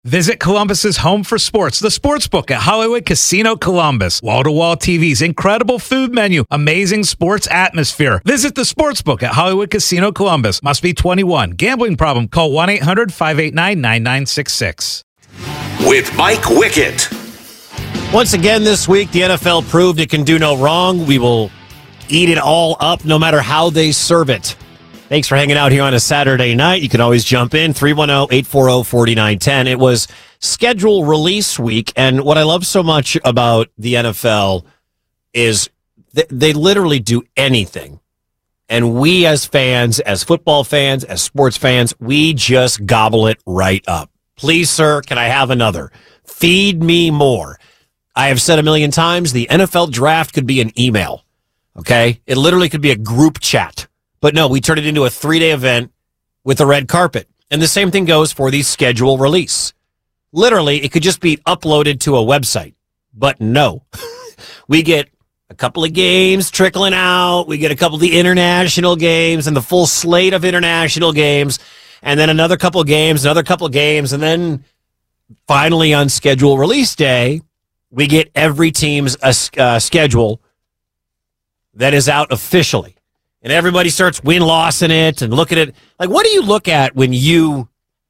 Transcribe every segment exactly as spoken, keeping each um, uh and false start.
Visit Columbus's home for sports, the Sportsbook at Hollywood Casino Columbus. Wall-to-wall T Vs, incredible food menu, amazing sports atmosphere. Visit the Sportsbook at Hollywood Casino Columbus. Must be twenty-one. Gambling problem? Call one eight hundred five eight nine nine nine six six. With Mike Wickett. Once again this week, the N F L proved it can do no wrong. We will eat it all up no matter how they serve it. Thanks for hanging out here on a Saturday night. You can always jump in, three one zero, eight four zero, four nine one zero. It was schedule release week, and what I love so much about the N F L is th- they literally do anything. And we as fans, as football fans, as sports fans, we just gobble it right up. Please, sir, can I have another? Feed me more. I have said a million times, the N F L draft could be an email, okay? It literally could be a group chat. But no, we turned it into a three-day event with a red carpet. And the same thing goes for the schedule release. Literally, it could just be uploaded to a website. But no. We get a couple of games trickling out. We get a couple of the international games and the full slate of international games. And then another couple of games, another couple of games. And then finally on schedule release day, we get every team's uh, uh, schedule that is out officially. And everybody starts win-lossing it and look at it. Like, what do you look at when you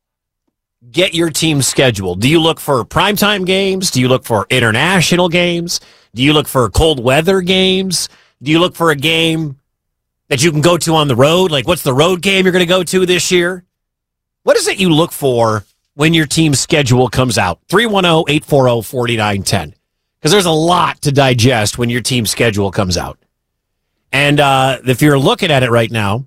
get your team's schedule? Do you look for primetime games? Do you look for international games? Do you look for cold weather games? Do you look for a game that you can go to on the road? Like, what's the road game you're going to go to this year? What is it you look for when your team's schedule comes out? three one zero, eight four zero, four nine one zero. Because there's a lot to digest when your team's schedule comes out. And uh, if you're looking at it right now,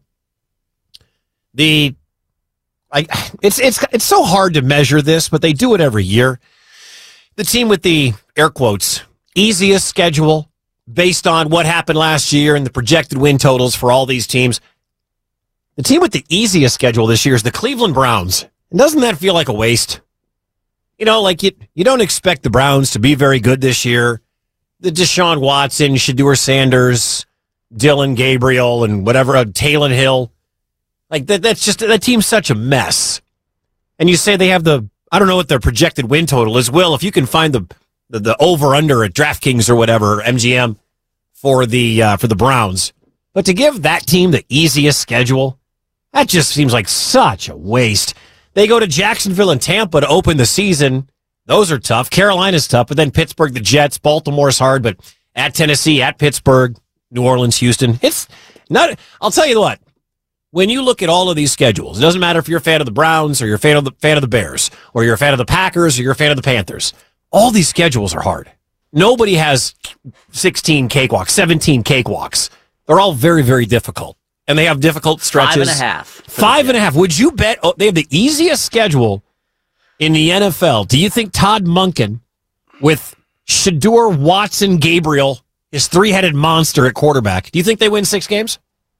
the I, it's it's it's so hard to measure this, but they do it every year. The team with the air quotes easiest schedule based on what happened last year and the projected win totals for all these teams. The team with the easiest schedule this year is the Cleveland Browns. And doesn't that feel like a waste? You know, like you you don't expect the Browns to be very good this year. The Deshaun Watson, Shedeur Sanders, Dylan Gabriel, and whatever, uh, Taylor Hill. Like, that, that's just, that team's such a mess. And you say they have the, I don't know what their projected win total is. Will, if you can find the the, the over-under at DraftKings or whatever, M G M, for the uh, for the Browns. But to give that team the easiest schedule, that just seems like such a waste. They go to Jacksonville and Tampa to open the season. Those are tough. Carolina's tough, but then Pittsburgh, the Jets, Baltimore's hard, but at Tennessee, at Pittsburgh, New Orleans, Houston. It's not, I'll tell you what, when you look at all of these schedules, it doesn't matter if you're a fan of the Browns or you're a fan of the fan of the Bears or you're a fan of the Packers or you're a fan of the Panthers. All these schedules are hard. Nobody has sixteen cakewalks, seventeen cakewalks. They're all very, very difficult. And they have difficult stretches. Five and a half. Five and a half. Would you bet oh, they have the easiest schedule in the N F L? Do you think Todd Monken with Shedeur Watson Gabriel, his three-headed monster at quarterback, do you think they win six games?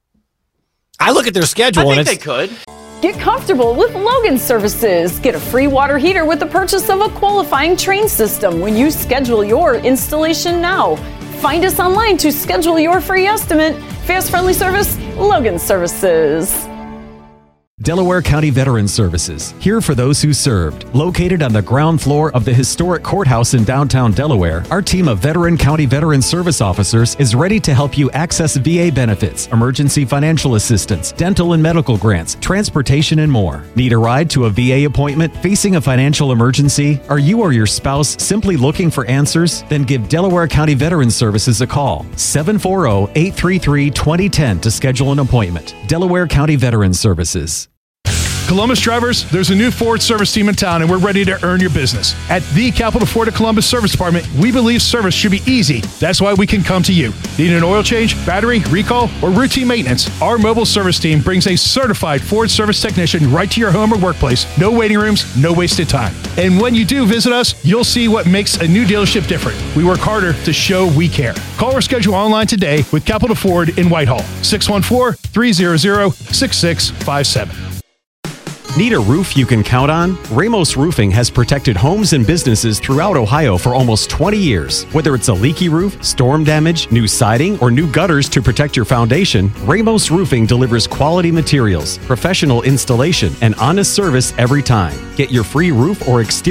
I look at their schedule. I think and they it's, could. Get comfortable with Logan Services. Get a free water heater with the purchase of a qualifying train system when you schedule your installation now. Find us online to schedule your free estimate. Fast, friendly service, Logan Services. Delaware County Veterans Services, here for those who served. Located on the ground floor of the historic courthouse in downtown Delaware, our team of veteran county veteran service officers is ready to help you access V A benefits, emergency financial assistance, dental and medical grants, transportation, and more. Need a ride to a V A appointment? Facing a financial emergency? Are you or your spouse simply looking for answers? Then give Delaware County Veterans Services a call. seven four zero, eight three three, two zero one zero to schedule an appointment. Delaware County Veterans Services. Columbus drivers, there's a new Ford service team in town, and we're ready to earn your business. At the Capital Ford of Columbus Service Department, we believe service should be easy. That's why we can come to you. Need an oil change, battery, recall, or routine maintenance? Our mobile service team brings a certified Ford service technician right to your home or workplace. No waiting rooms, no wasted time. And when you do visit us, you'll see what makes a new dealership different. We work harder to show we care. Call or schedule online today with Capital Ford in Whitehall. six one four, three hundred, six six five seven. Need a roof you can count on? Ramos Roofing has protected homes and businesses throughout Ohio for almost twenty years. Whether it's a leaky roof, storm damage, new siding, or new gutters to protect your foundation, Ramos Roofing delivers quality materials, professional installation, and honest service every time. Get your free roof or exterior